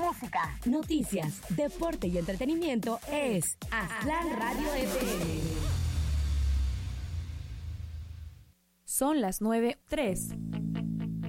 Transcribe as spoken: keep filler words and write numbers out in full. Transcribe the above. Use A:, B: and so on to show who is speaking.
A: música, noticias, deporte y entretenimiento es Aztlán Radio F M.
B: Son las nueve tres.